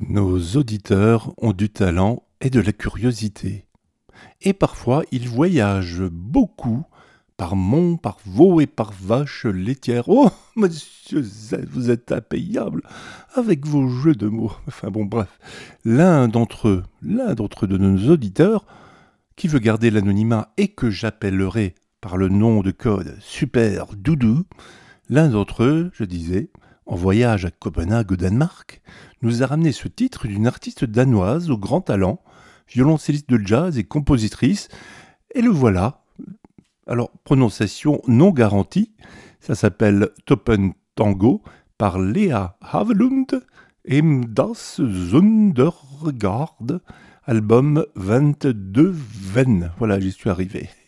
Nos auditeurs ont du talent et de la curiosité. Et parfois, ils voyagent beaucoup par monts, par veaux et par vaches laitières. Oh, monsieur Z, vous êtes impayable avec vos jeux de mots. Enfin bon, bref. L'un d'entre eux de nos auditeurs, qui veut garder l'anonymat et que j'appellerai par le nom de code Super Doudou, l'un d'entre eux, je disais, en voyage à Copenhague au Danemark, nous a ramené ce titre d'une artiste danoise au grand talent, violoncelliste de jazz et compositrice, et le voilà. Alors, prononciation non garantie, ça s'appelle Toppen Tango par Lea Havelund et Das Zundergaard, album 22 Venn. Voilà, j'y suis arrivé.